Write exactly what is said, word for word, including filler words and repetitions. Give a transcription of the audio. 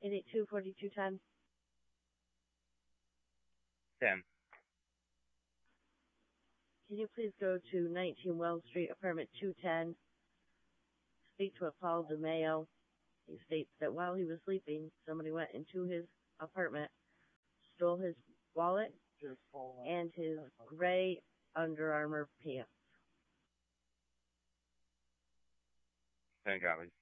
eight eight two, four two one zero. ten. Can you please go to nineteen Wells Street, apartment two ten, speak to a Paul DeMayo. He states that while he was sleeping, somebody went into his apartment, stole his wallet and his gray Under Armour pants. ten copies.